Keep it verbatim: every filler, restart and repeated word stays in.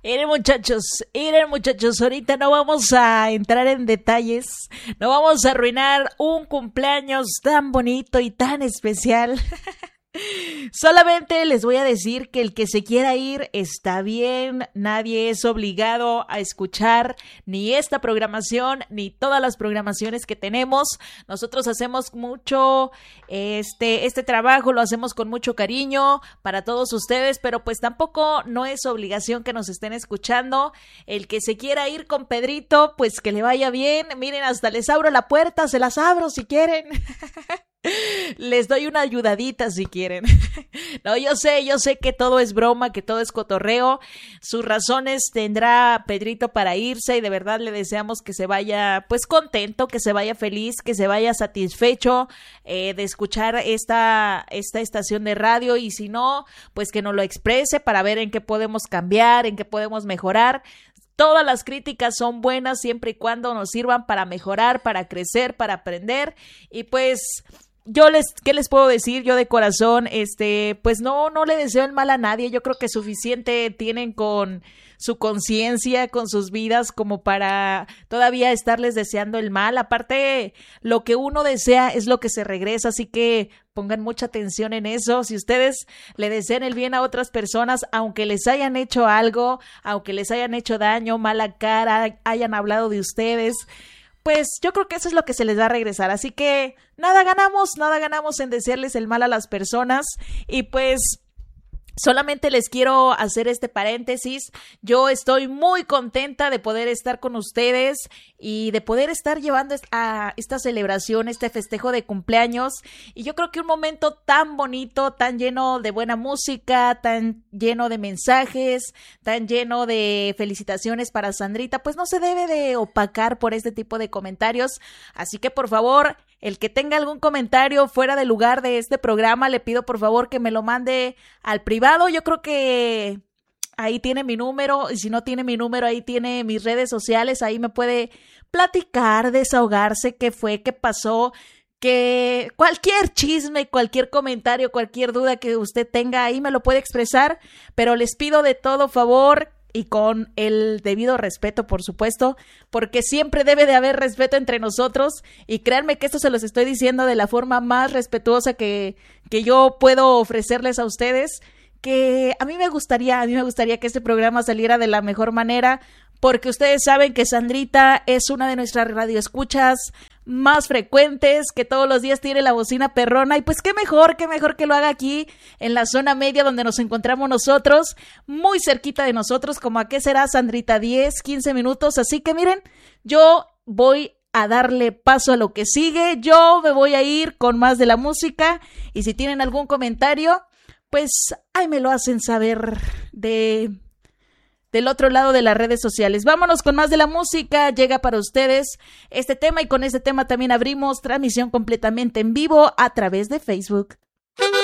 Miren muchachos, miren muchachos, ahorita no vamos a entrar en detalles, no vamos a arruinar un cumpleaños tan bonito y tan especial. Solamente les voy a decir que el que se quiera ir está bien, nadie es obligado a escuchar ni esta programación ni todas las programaciones que tenemos. Nosotros hacemos mucho este, este trabajo, lo hacemos con mucho cariño para todos ustedes, pero pues tampoco no es obligación que nos estén escuchando. El que se quiera ir con Pedrito, pues que le vaya bien. Miren, hasta les abro la puerta, se las abro si quieren. Les doy una ayudadita si quieren. No, yo sé, yo sé que todo es broma, que todo es cotorreo. Sus razones tendrá Pedrito para irse y de verdad le deseamos que se vaya pues contento, que se vaya feliz, que se vaya satisfecho eh, de escuchar esta, esta estación de radio, y si no, pues que nos lo exprese para ver en qué podemos cambiar, en qué podemos mejorar. Todas las críticas son buenas siempre y cuando nos sirvan para mejorar, para crecer, para aprender. Y pues yo les, ¿qué les puedo decir? Yo de corazón, este, pues no, no le deseo el mal a nadie. Yo creo que suficiente tienen con su conciencia, con sus vidas, como para todavía estarles deseando el mal. Aparte, lo que uno desea es lo que se regresa, así que pongan mucha atención en eso. Si ustedes le desean el bien a otras personas, aunque les hayan hecho algo, aunque les hayan hecho daño, mala cara, hayan hablado de ustedes, pues yo creo que eso es lo que se les va a regresar. Así que nada ganamos, nada ganamos en desearles el mal a las personas. Y pues solamente les quiero hacer este paréntesis. Yo estoy muy contenta de poder estar con ustedes y de poder estar llevando a esta celebración, este festejo de cumpleaños. Y yo creo que un momento tan bonito, tan lleno de buena música, tan lleno de mensajes, tan lleno de felicitaciones para Sandrita, pues no se debe de opacar por este tipo de comentarios. Así que por favor, el que tenga algún comentario fuera de lugar de este programa, le pido por favor que me lo mande al privado. Yo creo que ahí tiene mi número, y si no tiene mi número, ahí tiene mis redes sociales. Ahí me puede platicar, desahogarse, qué fue, qué pasó, que cualquier chisme, cualquier comentario, cualquier duda que usted tenga, ahí me lo puede expresar. Pero les pido de todo favor, y con el debido respeto, por supuesto, porque siempre debe de haber respeto entre nosotros, y créanme que esto se los estoy diciendo de la forma más respetuosa que, que yo puedo ofrecerles a ustedes, que a mí me gustaría, a mí me gustaría que este programa saliera de la mejor manera, porque ustedes saben que Sandrita es una de nuestras radioescuchas más frecuentes, que todos los días tiene la bocina perrona, y pues qué mejor, qué mejor que lo haga aquí en la zona media donde nos encontramos nosotros, muy cerquita de nosotros, como a qué será, Sandrita, diez, quince minutos. Así que miren, yo voy a darle paso a lo que sigue. Yo me voy a ir con más de la música, y si tienen algún comentario, pues ahí me lo hacen saber de del otro lado de las redes sociales. Vámonos con más de la música. Llega para ustedes este tema, y con este tema también abrimos transmisión completamente en vivo a través de Facebook.